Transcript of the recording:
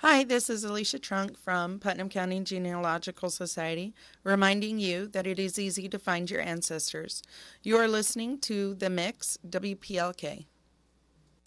Hi, this is Alicia Trunk from Putnam County Genealogical Society, reminding you that it is easy to find your ancestors. You are listening to The Mix, WPLK.